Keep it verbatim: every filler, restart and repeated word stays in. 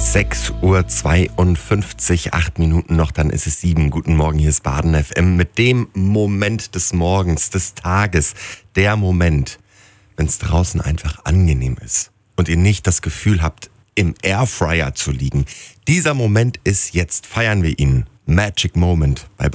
sechs Uhr zweiundfünfzig, acht Minuten noch, dann ist es sieben. Guten Morgen, hier ist Baden F M mit dem Moment des Morgens, des Tages. Der Moment, wenn es draußen einfach angenehm ist und ihr nicht das Gefühl habt, im Airfryer zu liegen. Dieser Moment ist jetzt, feiern wir ihn. Magic Moment bei Baden.